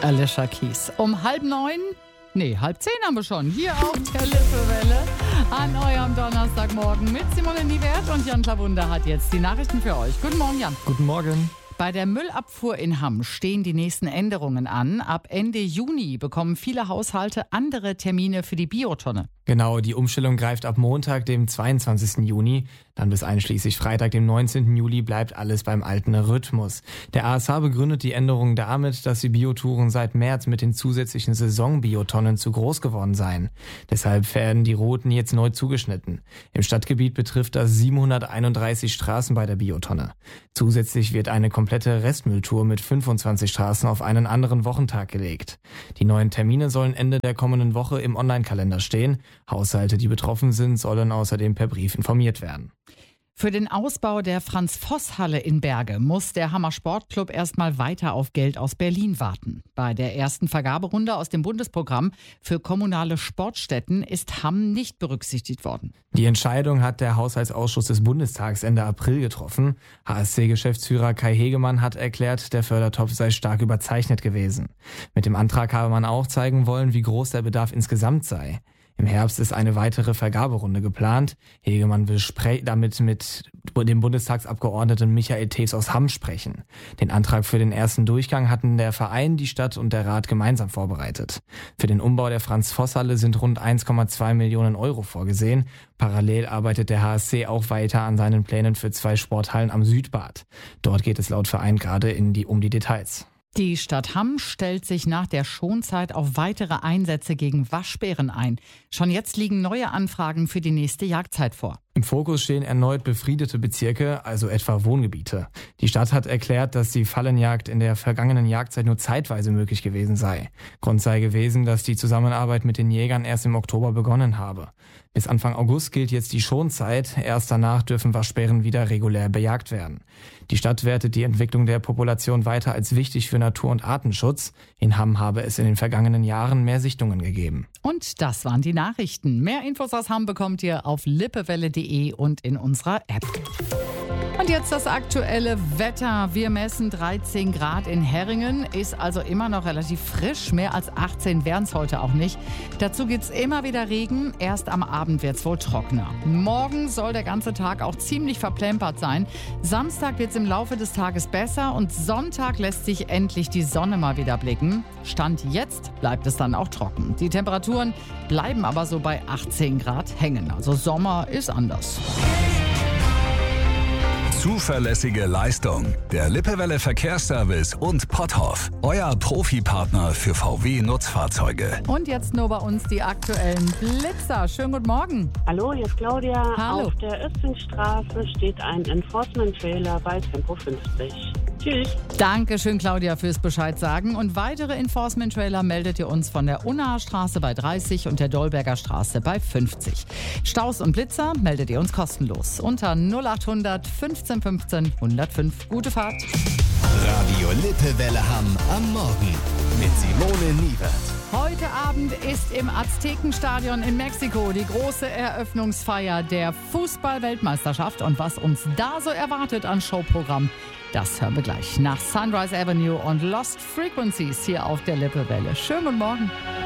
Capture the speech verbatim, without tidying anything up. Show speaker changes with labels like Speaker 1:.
Speaker 1: Alicia Keys. Um halb neun, nee, halb zehn haben wir schon, hier auf der Lippewelle an eurem Donnerstagmorgen mit Simone Niewert und Jan Klawunder hat jetzt die Nachrichten für euch. Guten Morgen, Jan.
Speaker 2: Guten Morgen.
Speaker 1: Bei der Müllabfuhr in Hamm stehen die nächsten Änderungen an. Ab Ende Juni bekommen viele Haushalte andere Termine für die Biotonne.
Speaker 2: Genau, die Umstellung greift ab Montag, dem zweiundzwanzigsten Juni. Dann bis einschließlich Freitag, dem neunzehnten Juli, bleibt alles beim alten Rhythmus. Der A S H begründet die Änderung damit, dass die Biotouren seit März mit den zusätzlichen Saisonbiotonnen zu groß geworden seien. Deshalb werden die Routen jetzt neu zugeschnitten. Im Stadtgebiet betrifft das siebenhunderteinunddreißig Straßen bei der Biotonne. Zusätzlich wird eine komplette Restmülltour mit fünfundzwanzig Straßen auf einen anderen Wochentag gelegt. Die neuen Termine sollen Ende der kommenden Woche im Online-Kalender stehen. Haushalte, die betroffen sind, sollen außerdem per Brief informiert werden.
Speaker 1: Für den Ausbau der Franz-Voss-Halle in Berge muss der Hammer Sportclub erstmal weiter auf Geld aus Berlin warten. Bei der ersten Vergaberunde aus dem Bundesprogramm für kommunale Sportstätten ist Hamm nicht berücksichtigt worden.
Speaker 2: Die Entscheidung hat der Haushaltsausschuss des Bundestags Ende April getroffen. H S C-Geschäftsführer Kai Hegemann hat erklärt, der Fördertopf sei stark überzeichnet gewesen. Mit dem Antrag habe man auch zeigen wollen, wie groß der Bedarf insgesamt sei. Im Herbst ist eine weitere Vergaberunde geplant. Hegemann will spre- damit mit dem Bundestagsabgeordneten Michael Tews aus Hamm sprechen. Den Antrag für den ersten Durchgang hatten der Verein, die Stadt und der Rat gemeinsam vorbereitet. Für den Umbau der Franz-Voss-Halle sind rund eins Komma zwei Millionen Euro vorgesehen. Parallel arbeitet der H S C auch weiter an seinen Plänen für zwei Sporthallen am Südbad. Dort geht es laut Verein gerade in die, um die Details.
Speaker 1: Die Stadt Hamm stellt sich nach der Schonzeit auf weitere Einsätze gegen Waschbären ein. Schon jetzt liegen neue Anfragen für die nächste Jagdzeit vor.
Speaker 2: Im Fokus stehen erneut befriedete Bezirke, also etwa Wohngebiete. Die Stadt hat erklärt, dass die Fallenjagd in der vergangenen Jagdzeit nur zeitweise möglich gewesen sei. Grund sei gewesen, dass die Zusammenarbeit mit den Jägern erst im Oktober begonnen habe. Bis Anfang August gilt jetzt die Schonzeit. Erst danach dürfen Waschbären wieder regulär bejagt werden. Die Stadt wertet die Entwicklung der Population weiter als wichtig für Natur- und Artenschutz. In Hamm habe es in den vergangenen Jahren mehr Sichtungen gegeben.
Speaker 1: Und das waren die Nachrichten. Mehr Infos aus Hamm bekommt ihr auf lippewelle punkt de und in unserer App. Und jetzt das aktuelle Wetter. Wir messen dreizehn Grad in Herringen, ist also immer noch relativ frisch. Mehr als achtzehn wären es heute auch nicht. Dazu gibt's immer wieder Regen. Erst am Abend wird's wohl trockener. Morgen soll der ganze Tag auch ziemlich verplempert sein. Samstag wird's im Laufe des Tages besser und Sonntag lässt sich endlich die Sonne mal wieder blicken. Stand jetzt bleibt es dann auch trocken. Die Temperaturen bleiben aber so bei achtzehn Grad hängen. Also Sommer ist anders.
Speaker 3: Zuverlässige Leistung. Der Lippewelle Verkehrsservice und Potthoff. Euer Profipartner für V W-Nutzfahrzeuge.
Speaker 1: Und jetzt nur bei uns die aktuellen Blitzer. Schönen guten Morgen.
Speaker 4: Hallo, hier ist Claudia.
Speaker 1: Hallo.
Speaker 4: Auf der Östingstraße steht ein Enforcement-Trailer bei Tempo fünfzig. Tschüss.
Speaker 1: Dankeschön, Claudia, fürs Bescheid sagen. Und weitere Enforcement-Trailer meldet ihr uns von der Unnaher Straße bei dreißig und der Dolberger Straße bei fünfzig. Staus und Blitzer meldet ihr uns kostenlos unter null achthundert fünfzehn fünfzehn hundertfünf. Gute Fahrt.
Speaker 5: Radio Lippewelle Hamm am Morgen mit Simone Niewert.
Speaker 1: Heute Abend ist im Aztekenstadion in Mexiko die große Eröffnungsfeier der Fußball-Weltmeisterschaft. Und was uns da so erwartet an Showprogramm, das hören wir gleich nach Sunrise Avenue und Lost Frequencies hier auf der Lippewelle. Schönen guten Morgen.